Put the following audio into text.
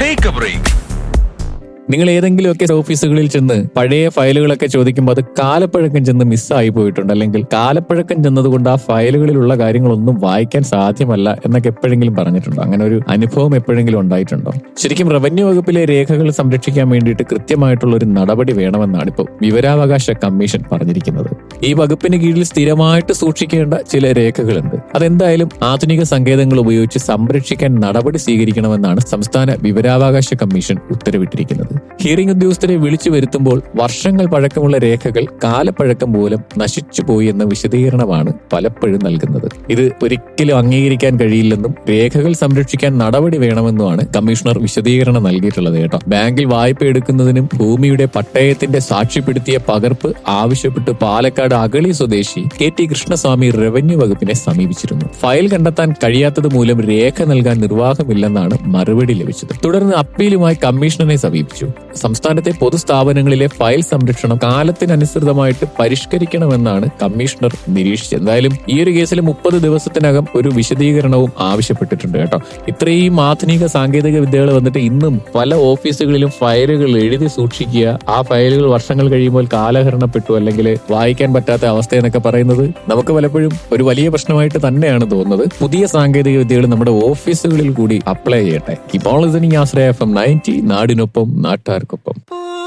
Take A break. നിങ്ങൾ ഏതെങ്കിലുമൊക്കെ ഓഫീസുകളിൽ ചെന്ന് പഴയ ഫയലുകളൊക്കെ ചോദിക്കുമ്പോൾ അത് കാലപ്പഴക്കം ചെന്ന് മിസ്സായി പോയിട്ടുണ്ട്, അല്ലെങ്കിൽ കാലപ്പഴക്കം ചെന്നതുകൊണ്ട് ആ ഫയലുകളിലുള്ള കാര്യങ്ങളൊന്നും വായിക്കാൻ സാധ്യമല്ല എന്നൊക്കെ എപ്പോഴെങ്കിലും പറഞ്ഞിട്ടുണ്ടോ? അങ്ങനെ ഒരു അനുഭവം എപ്പോഴെങ്കിലും ഉണ്ടായിട്ടുണ്ടോ? ശരിക്കും റവന്യൂ വകുപ്പിലെ രേഖകൾ സംരക്ഷിക്കാൻ വേണ്ടിയിട്ട് കൃത്യമായിട്ടുള്ള ഒരു നടപടി വേണമെന്നാണ് ഇപ്പോൾ വിവരാവകാശ കമ്മീഷൻ പറഞ്ഞിരിക്കുന്നത്. ഈ വകുപ്പിന് കീഴിൽ സ്ഥിരമായിട്ട് സൂക്ഷിക്കേണ്ട ചില രേഖകളുണ്ട്. അതെന്തായാലും ആധുനിക സങ്കേതങ്ങൾ ഉപയോഗിച്ച് സംരക്ഷിക്കാൻ നടപടി സ്വീകരിക്കണമെന്നാണ് സംസ്ഥാന വിവരാവകാശ കമ്മീഷൻ ഉത്തരവിട്ടിരിക്കുന്നത്. ഹിയറിംഗ് ഉദ്യോഗസ്ഥരെ വിളിച്ചു വരുത്തുമ്പോൾ വർഷങ്ങൾ പഴക്കമുള്ള രേഖകൾ കാലപ്പഴക്കം മൂലം നശിച്ചുപോയി എന്ന വിശദീകരണമാണ് പലപ്പോഴും നൽകുന്നത്. ഇത് ഒരിക്കലും അംഗീകരിക്കാൻ കഴിയില്ലെന്നും രേഖകൾ സംരക്ഷിക്കാൻ നടപടി വേണമെന്നുമാണ് കമ്മീഷണർ വിശദീകരണം നൽകിയിട്ടുള്ളത് കേട്ടോ. ബാങ്കിൽ വായ്പ എടുക്കുന്നതിനും ഭൂമിയുടെ പട്ടയത്തിന്റെ സാക്ഷ്യപ്പെടുത്തിയ പകർപ്പ് ആവശ്യപ്പെട്ട് പാലക്കാട് അഗളി സ്വദേശി KT കൃഷ്ണസ്വാമി റവന്യൂ വകുപ്പിനെ സമീപിച്ചിരുന്നു. ഫയൽ കണ്ടെത്താൻ കഴിയാത്തത് മൂലം രേഖ നൽകാൻ നിർവാഹമില്ലെന്നാണ് മറുപടി ലഭിച്ചത്. തുടർന്ന് അപ്പീലുമായി കമ്മീഷണറെ സമീപിച്ചു. സംസ്ഥാനത്തെ പൊതുസ്ഥാപനങ്ങളിലെ ഫയൽ സംരക്ഷണം കാലത്തിനനുസൃതമായിട്ട് പരിഷ്കരിക്കണമെന്നാണ് കമ്മീഷണർ നിരീക്ഷിച്ചത്. എന്തായാലും ഈ ഒരു കേസിൽ 30 ദിവസത്തിനകം ഒരു വിശദീകരണവും ആവശ്യപ്പെട്ടിട്ടുണ്ട് കേട്ടോ. ഇത്രയും ആധുനിക സാങ്കേതിക വിദ്യകൾ വന്നിട്ട് ഇന്നും പല ഓഫീസുകളിലും ഫയലുകൾ എഴുതി സൂക്ഷിക്കുക, ആ ഫയലുകൾ വർഷങ്ങൾ കഴിയുമ്പോൾ കാലഹരണപ്പെട്ടു അല്ലെങ്കിൽ വായിക്കാൻ പറ്റാത്ത അവസ്ഥ എന്നൊക്കെ പറയുന്നത് നമുക്ക് പലപ്പോഴും ഒരു വലിയ പ്രശ്നമായിട്ട് തന്നെയാണ് തോന്നുന്നത്. പുതിയ സാങ്കേതിക വിദ്യകൾ നമ്മുടെ ഓഫീസുകളിൽ കൂടി അപ്ലൈ ചെയ്യട്ടെ. ഇപ്പോൾ ആശ്രയ FM 90 നാടിനൊപ്പം നാട്ടാർക്കൊപ്പം.